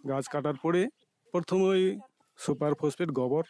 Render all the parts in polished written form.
গাছ কাটার পরে প্রথমে ওই সুপার ফসফেট গোবর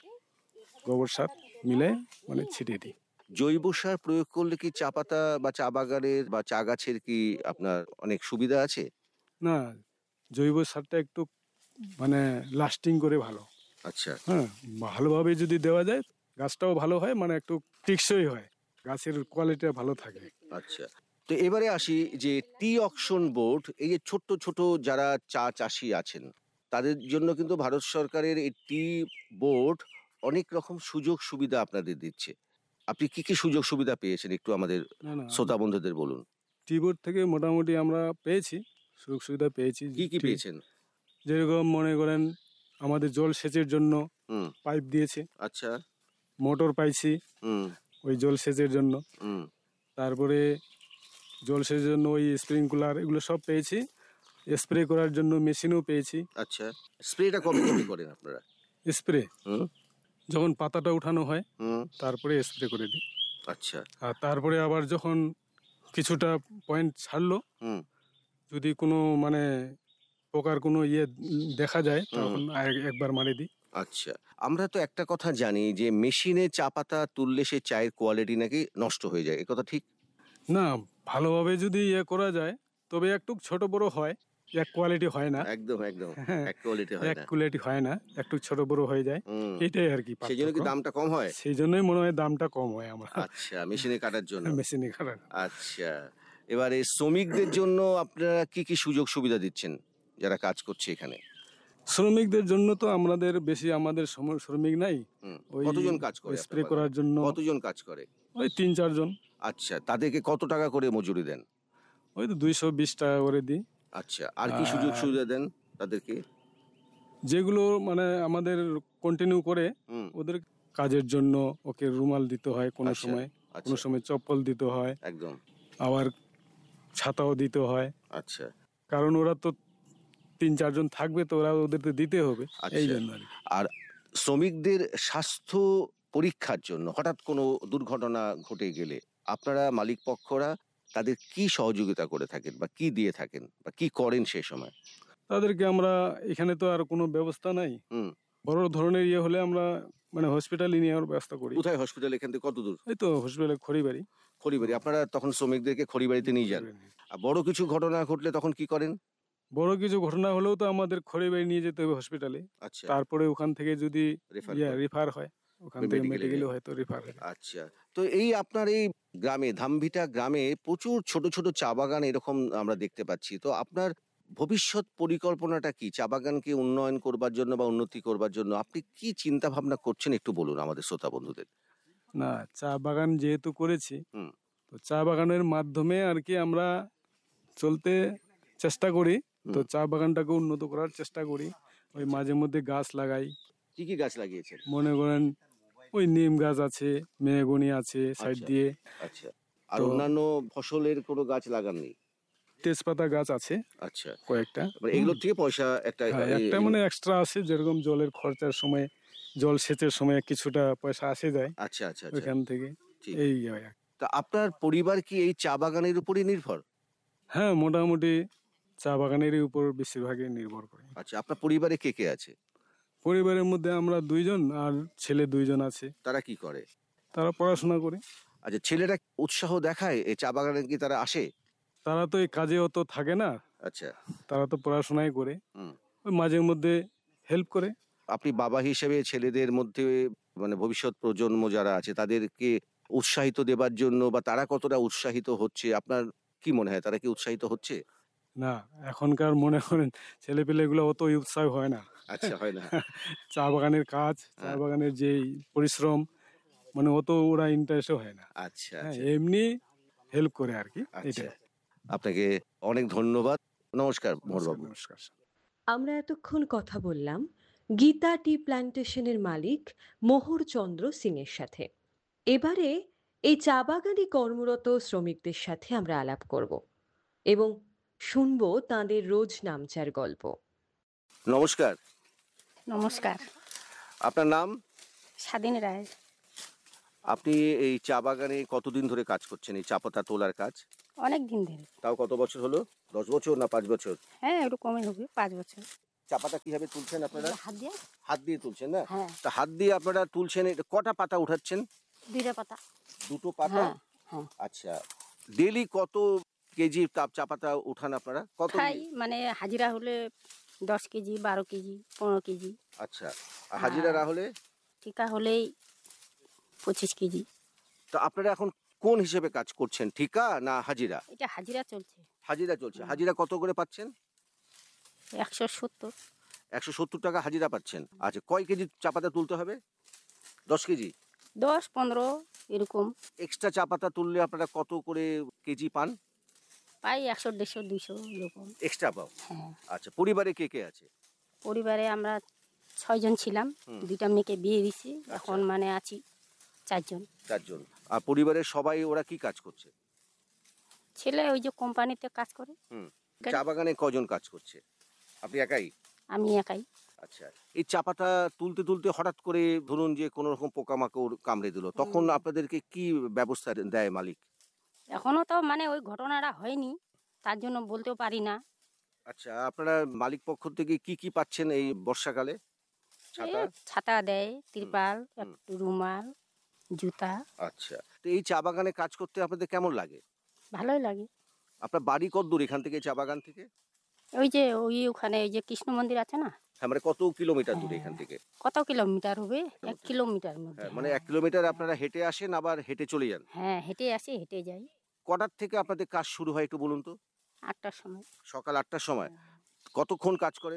সার মিলে মানে ছিটিয়ে দিই। জৈব সার প্রয়োগ করলে কি চা পাতা বা চা বাগানের বা চা গাছের কি আপনার অনেক সুবিধা আছে? না, জৈব সারটা একটু মানে লাস্টিং করে ভালো। আচ্ছা, হ্যাঁ, ভালোভাবে যদি দেওয়া যায় গাছটাও ভালো হয়, মানে একটু টেকসই হয়, গাছের কোয়ালিটিটা ভালো থাকে। আচ্ছা। তো এবারে আসি যে টি অকশন বোর্ড, এই যে ছোট্ট ছোট যারা চা চাষি আছেন তাদের জন্য কিন্তু ভারত সরকারের এই টি বোর্ড অনেক রকম সুযোগ সুবিধা আপনাদের দিচ্ছে। আপনি কি কি সুযোগ সুবিধা পেয়েছেন একটু আমাদের না না, শ্রোতা বন্ধুদের বলুন। টিবোর্ড থেকে মোটামুটি আমরা পেয়েছি, সুযোগ সুবিধা পেয়েছি। কি কি পেয়েছেন? যেরকম মনে করেন আমাদের জল সেচের জন্য হুম। পাইপ দিয়েছে, আচ্ছা। মোটর পাইছি হুম। ওই জল সেচের জন্য। হুম। তারপরে জল সেচের জন্য ওই স্প্রিংকুলার এগুলো সব পেয়েছি। স্প্রে করার জন্য মেশিনও পেয়েছি। আচ্ছা, স্প্রেটা কবে কবে করেন আপনারা? স্প্রে হুম। যখন পাতাটা উঠানো হয় হুম। তারপরে স্প্রে করে দিই। আচ্ছা। আর তারপরে আবার যখন কিছুটা পয়েন্ট ছাড়লো, হুম। যদি কোনো মানে পোকার কোনো দেখা যায় তখন একবার মারি দিই। আচ্ছা, আমরা তো একটা কথা জানি যে মেশিনে চা পাতা তুললে সে চায়ের কোয়ালিটি নাকি নষ্ট হয়ে যায়, এ কথা ঠিক? না, ভালোভাবে যদি করা যায় তবে একটু ছোট বড় হয়, এক কোয়ালিটি হয় না। একদম একদম, হ্যাঁ, এক কোয়ালিটি হয় এক না। কোয়ালিটি হয় না, একটু ছোট বড় হয়ে যায়। হুম। এটাই আর কি সেই জন্য কি পার্থক্য। দামটা কম হয়? সেই জন্যই মনে হয় দামটা কম হয় আমরা আচ্ছা, মেশিনে কাটার জন্য। মেশিনে কাটার। আচ্ছা, এবারে শ্রমিকদের জন্য আপনারা কি কি সুযোগ সুবিধা দিচ্ছেন যারা কাজ করছে এখানে? শ্রমিকদের জন্য তো আমাদের বেশি আমাদের শ্রমিক নাই। হুম। ওই কতজন কাজ করে স্প্রে আপনার করার বাগানে? জন্য কতজন কাজ করে? ওই 3-4 জন। আচ্ছা, তাদেরকে কত টাকা করে মজুরি দেন? ওই তো 220 টাকা করে দিই। আচ্ছা, আর কি সুযোগ সুবিধা দেন তাদেরকে? যেগুলো মানে আমাদের কন্টিনিউ করে হুম। ওদের কাজের জন্য ওকে রুমাল দিতে হয় কোনো আচ্ছা, সময়, আচ্ছা। কোনো সময় চপ্পল দিতে হয়, একদম। আবার ছাতাও দিতে হয়। আচ্ছা। কারণ ওরা তো 3-4 জন থাকবে, তো ওরা ওদের তো দিতে হবে, এই আচ্ছা, জন্য আর কি। আর শ্রমিকদের স্বাস্থ্য পরীক্ষার জন্য হঠাৎ কোনো দুর্ঘটনা ঘটে গেলে আপনারা মালিক পক্ষরা তাদের কি সহযোগিতা করে থাকেন বা কি দিয়ে থাকেন বা কি করেন সেই সময়? তাদেরকে আমরা এখানে তো আর কোনো ব্যবস্থা নাই। হুম। বড় ধরনের হলে আমরা মানে হসপিটালে নেওয়ার ব্যবস্থা করি। কোথায় হসপিটাল এখান থেকে কত দূর? এই তো হসপিটালে খড়িবাড়ি। খড়িবাড়ি। আপনারা তখন শ্রমিকদেরকে খড়িবাড়িতে নিয়ে যান। আর বড় কিছু ঘটনা ঘটলে তখন কি করেন? বড় কিছু ঘটনা হলেও তো আমাদের খড়িবাড়ি নিয়ে যেতে হবে হসপিটালে। আচ্ছা, তারপরে ওখান থেকে যদি রেফার করেন রেফার হয়, ওখান থেকে মেডিকেলে মেডিকেলে যায়। হয়তো রেফার হয়। আচ্ছা, তো এই আপনার এই গ্রামে ধামভিটা গ্রামে প্রচুর ছোট ছোট চা বাগান এরকম আমরা দেখতে পাচ্ছি। তো আপনার ভবিষ্যৎ পরিকল্পনাটা কি? চা বাগানকে উন্নয়ন করবার জন্য বা উন্নতি করবার জন্য আপনি কি চিন্তা ভাবনা করছেন একটু বলুন আমাদের শ্রোতা বন্ধুদের। না, চা বাগান যেহেতু করেছি, হুম। তো চা বাগানের মাধ্যমে আর কি আমরা চলতে চেষ্টা করি। তো চা বাগানটাকে উন্নত করার চেষ্টা করি। ওই মাঝে মধ্যে গাছ লাগাই। কি কি গাছ লাগিয়েছেন? মনে করেন ওই নিম গাছ আছে, মেহগনি আছে সাইড আচ্ছা, দিয়ে। আচ্ছা। আর তো অন্যান্য ফসলের কোনো গাছ লাগাননি? তেজপাতা গাছ আছে আচ্ছা, কয়েকটা। মানে এগুলোর থেকে পয়সা একটা হ্যাঁ, একটা মানে এক্সট্রা আছে, যেরকম জলের খরচার সময়, জল সেচের সময় কিছুটা পয়সা আসে যায় আচ্ছা, আচ্ছা, আচ্ছা। ওইখান থেকে। ঠিক। এই হয়। তা আপনার পরিবার কি এই চা বাগানের উপরই নির্ভর? হ্যাঁ, মোটামুটি চা বাগানেরই উপর বেশিরভাগই নির্ভর করে। আচ্ছা, আপনার পরিবারে কে কে আছে? পরিবারের মধ্যে আমরা 2 জন আর ছেলে 2 জন আছে। তারা কি করে? তারা পড়াশোনা করে। আচ্ছা, ছেলেরা উৎসাহ দেখায় এই চা বাগানে কি তারা আসে? তারা তো এই কাজে অত থাকে না, আচ্ছা। তারা তো পড়াশোনাই করে। হুম। ওই মাঝে মধ্যে হেল্প করে। আপনি বাবা হিসেবে ছেলেদের মধ্যে মানে ভবিষ্যৎ প্রজন্ম যারা আছে তাদেরকে উৎসাহিত দেবার জন্য বা তারা কতটা উৎসাহিত হচ্ছে আপনার কি মনে হয়, তারা কি উৎসাহিত হচ্ছে? না, এখনকার মনে করেন ছেলেপেলেগুলো অত উৎসাহ হয় না। আচ্ছা, হয় না? চা বাগানের কাজ, চা হ্যাঁ। বাগানের যেই পরিশ্রম, মানে অত ওরা ইন্টারেস্টও হয় না। আচ্ছা, হ্যাঁ, আচ্ছা, এমনি হেল্প করে আর কি। আচ্ছা। এটাই। আপনাকে অনেক ধন্যবাদ। নমস্কার নমস্কার, মোহরবাবু। নমস্কার। আমরা এতক্ষণ কথা বললাম গীতা টি প্ল্যান্টেশনের মালিক মোহরচন্দ্র সিং এর সাথে। এবারে এই চা বাগানে কর্মরত শ্রমিকদের সাথে আমরা আলাপ করব এবং শুনবো তাঁদের রোজ নামচার গল্প। নমস্কার। নমস্কার। আপনার নাম? স্বাধীন রায়। আপনি এই চা বাগানে কতদিন ধরে কাজ করছেন এই চা পাতা তোলার কাজ? অনেক দিন ধরে। তাও কত বছর হলো? 10 বছর না 5 বছর? হ্যাঁ, একটু কমই হবে, 5 বছর। চা পাতা কিভাবে তুলছেন আপনারা? হাত দিয়ে। হাত দিয়ে তুলছেন না? হ্যাঁ, তা হাত দিয়ে আপনারা তুলছেন, এটা কটা পাতা উঠাচ্ছেন? 2টা পাতা। দুটো পাতা? হ্যাঁ, হ্যাঁ। আচ্ছা, ডেলি কত কেজি চা পাতা উঠান আপনারা? কত? খাই মানে হাজিরা হলে 10 কেজি, 12 কেজি, 15 কেজি। আচ্ছা, আর হাজিরা না হলে? ঠিকা হলেই 25 কেজি। তো আপনারা এখন কোন হিসেবে কাজ করছেন, ঠিকা না হাজিরা? এটা হাজিরা চলছে। হাজিরা চলছে। হাজিরা কত করে পাচ্ছেন? 170। 170 টাকা হাজিরা পাচ্ছেন। আচ্ছা, কয় কেজি চা পাতা তুলতে হবে? 10 কেজি। 10, 15 এরকম এক্সট্রা চা পাতা তুললে আপনারা কত করে কেজি পান? পাই, 100, 150, 200 এরকম। এক্সট্রা পাও? হ্যাঁ। আচ্ছা, পরিবারে কে কে আছে? পরিবারে আমরা 6 জন ছিলাম, হুম। 2টা মেয়েকে বিয়ে দিছি, এখন মানে আছি 4 জন। 4 জন। আর পরিবারের সবাই ওরা কি কাজ করছে? ছেলে ওই যে কোম্পানিতে কাজ করে, হুম। চা বাগানে কজন কাজ করছে? আপনি একাই? আমি একাই। আচ্ছা, এই চা পাতা তুলতে তুলতে হঠাৎ করে ধরুন যে কোনো রকম পোকামাকড় কামড়ে দিল, তখন আপনাদেরকে কি ব্যবস্থা দেয় মালিক? এখনো তো মানে ওই ঘটনাটা হয়নি, তার জন্য বলতেও পারি না। আচ্ছা, আপনারা মালিক পক্ষ থেকে কি কি পাচ্ছেন এই বর্ষাকালে? ছাতা? এই ছাতা দেয়, তিরপাল, একটু রুমাল, জুতা। আচ্ছা, তো এই চা বাগানে কাজ করতে আপনাদের কেমন লাগে? ভালোই লাগে। আপনার বাড়ি কত দূর এখান থেকে, চা বাগান থেকে? ওই যে ওখানে ওই যে কৃষ্ণ মন্দির আছে না, হ্যাঁ, মানে কত কিলোমিটার দূরে এখান থেকে? কত কিলোমিটার হবে? 1 কিলোমিটার মধ্যে। হ্যাঁ, মানে 1 কিলোমিটার আপনারা হেঁটে আসেন, আবার হেঁটে চলে যান। হ্যাঁ, হেঁটে আসি, হেঁটে যাই। কটার থেকে আপনাদের কাজ শুরু হয় একটু বলুন তো? 8টার সময়। সকাল 8টার সময়। কতক্ষণ কাজ করেন?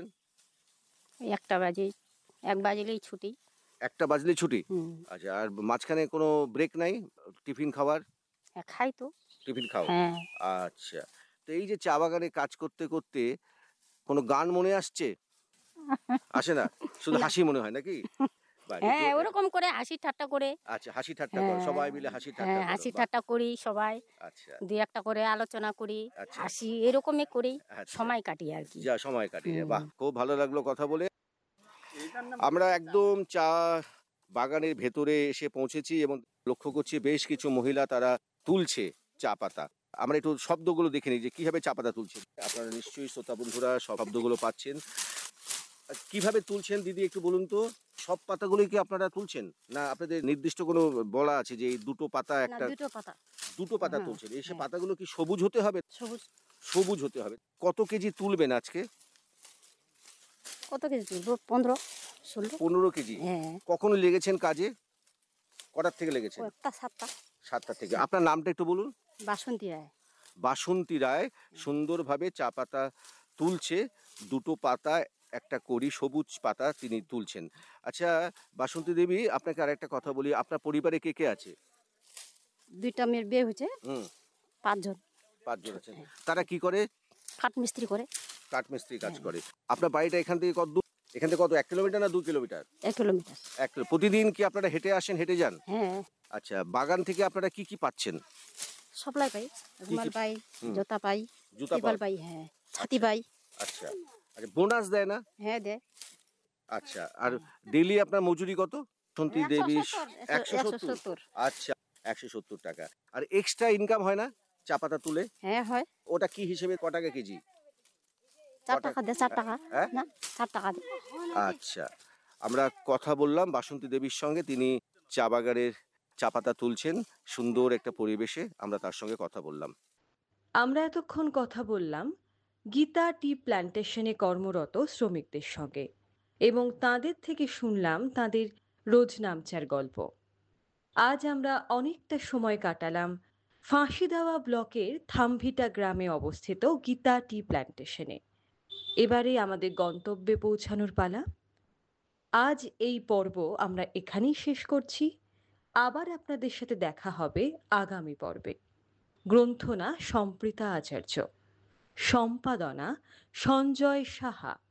ওই 1টা বাজে, 1 বাজলেই ছুটি। 1টা বাজলে ছুটি? হুম। আচ্ছা, আর মাঝখানে কোনো ব্রেক নাই? টিফিন খাওয়ার? হ্যাঁ, খাই তো। টিফিন খাও? হ্যাঁ, আচ্ছা, তো এই যে চা বাগানে কাজ করতে করতে কোনো গান মনে আসছে? আসে না, শুধু হাসি মনে হয় নাকি? বাহ, হ্যাঁ, একটু- ওরকম করে হাসি ঠাট্টা করে। আচ্ছা, হাসি ঠাট্টা করো, সবাই মিলে হাসি ঠাট্টা হ্যাঁ, করো, হাসি বাহ। ঠাট্টা করি সবাই, আচ্ছা, 2-1টা করে আলোচনা করি, আচ্ছা। হাসি এরকমই করি, আচ্ছা। সময় কাটি আর কি। যা সময় কাটিয়ে, হুম। বাহ, খুব ভালো লাগলো কথা বলে। আমরা একদম চা বাগানের ভেতরে এসে পৌঁছেছি এবং লক্ষ্য করছি বেশ কিছু মহিলা তারা তুলছে চা পাতা। আমরা একটু শব্দগুলো দেখে নিই যে কিভাবে চা পাতা তুলছে। আপনারা নিশ্চয়ই শ্রোতা বন্ধুরা শব্দগুলো পাচ্ছেন। কিভাবে তুলছেন দিদি একটু বলুন তো? সব পাতাগুলোই কি আপনারা তুলছেন, না আপনাদের নির্দিষ্ট কোনো বলা আছে যে এই দুটো পাতা না, একটা? 2টো পাতা। দুটো পাতা হ্যাঁ, তুলছেন। এই সে হ্যাঁ। পাতাগুলো কি সবুজ হতে হবে? সবুজ। সবুজ হতে হবে। কত কেজি তুলবেন আজকে? কত কেজি তুলবো? 15, 16। 15 কেজি। হ্যাঁ, কখন লেগেছেন কাজে? কটার থেকে লেগেছেন? 7টা। 7টা থেকে। আপনার নামটা একটু বলুন? বাসন্তী রায়। বাসন্তী রায় সুন্দরভাবে চা পাতা তুলছে। দুটো পাতা একটা কড়ি সবুজ পাতা তিনি তুলছেন। আচ্ছা, বাসন্তী দেবী, আপনাকে আরেকটা কথা বলি, আপনার পরিবারে কে কে আছে? 2টা মেয়ের বিয়ে হয়েছে, হুম, 5 জন। 5 জন আছেন। তারা কি করে? কাঠ মিস্ত্রি করে। কাঠমিস্ত্রি কাজ করে। আপনার বাড়িটা এখান থেকে কত দূর? এখান থেকে কত, 1 কিলোমিটার না 2 কিলোমিটার? 1 কিলোমিটার। 1 কিলো। প্রতিদিন কি আপনারা হেঁটে আসেন, হেঁটে যান? হ্যাঁ, আচ্ছা, বাগান থেকে আপনারা কি কি পাচ্ছেন? সপ্লাই পাই, রুমাল পাই, জুতা পাই, জুতা তিরপাল পান? পাই, হ্যাঁ, ছাতি পাই। আচ্ছা, আচ্ছা, বোনাস দেয় না? হ্যাঁ, দেয়। আচ্ছা, আর ডেইলি আপনার মজুরি কত? বাসন্তী দেবী 170। 170। আচ্ছা, 170 টাকা। আর এক্সট্রা ইনকাম হয় না চা পাতা তুলে? হ্যাঁ, হয়। ওটা কি হিসেবে, ক টাকা কেজি? 4 টাকা দেয়, 4 টাকা। হ্যাঁ? না, 4 টাকা দেয়। আচ্ছা, আমরা কথা বললাম বাসন্তী দেবীর সঙ্গে, তিনি চা বাগানের চা পাতা তুলছেন সুন্দর একটা পরিবেশে, আমরা তার সঙ্গে কথা বললাম। আমরা এতক্ষণ কথা বললাম গীতা টি প্ল্যান্টেশনে কর্মরত শ্রমিকদের সঙ্গে এবং তাদের থেকে শুনলাম তাদের রোজনামচার গল্প। আজ আমরা অনেকটা সময় কাটালাম ফাঁসিদেওয়া ব্লকের থামভিটা গ্রামে অবস্থিত গীতা টি প্ল্যান্টেশনে। এবারে আমাদের গন্তব্যে পৌঁছানোর পালা। আজ এই পর্ব আমরা এখানেই শেষ করছি। আবার আপনাদের সাথে দেখা হবে আগামী পর্বে। গ্রন্থনা সম্প্রীতা আচার্য, সম্পাদনা সঞ্জয় সাহা।